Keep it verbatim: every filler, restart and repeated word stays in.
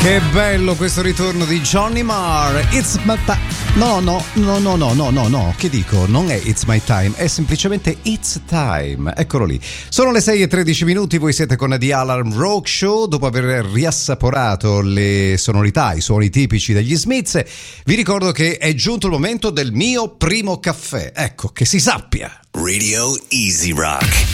Che bello questo ritorno di Johnny Marr. It's my time. No, no, no, no, no, no, no, no. Che dico? Non è It's my time, è semplicemente It's time. Eccolo lì. Sono le sei e tredici minuti, voi siete con The Alarm Rock Show. Dopo aver riassaporato le sonorità, i suoni tipici degli Smiths, vi ricordo che è giunto il momento del mio primo caffè. Ecco, che si sappia. Radio Easy Rock.